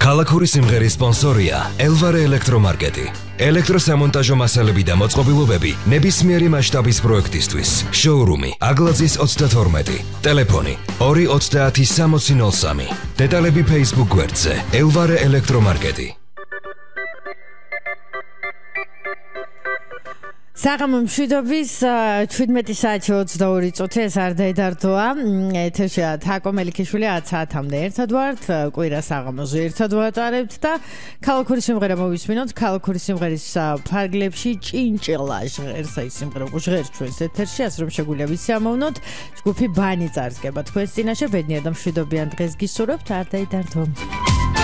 ქალაქური სიმღერის სპონსორია ელვარე ელექტრომარკეტი. ელექტროსამონტაჟო მასალები და მოწყობილობები ნებისმიერი მასშტაბის პროექტისთვის. შოურუმი აგლაძის 32. ტელეფონი 2906003. დეტალები Facebook გვერდზე ელვარე ელექტრომარკეტი. საღამო მშვიდობის 17 საათი 22 წუთი ეს არ დაიდარდოა ეთერშია თაკო მელიქიშვილი 10 საათამდე ერთად ვართ კვირა საღამოზე ერთად ვატარებთ და ქალაქური სიმღერა მოვისმინოთ ქალაქური სიმღერის ფარგლებში ჭინჭილა ჟღერს აი სიმღერა ჟღერს ჩვენს ეთერში ასე რომ შეგვიძლია ვისიამოვნოთ ჯგუფი ბანი წარსგება თქვენს წინაშე ბედნიერ და მშვიდობიან დღეს გისურვებთ არ დაიდარდო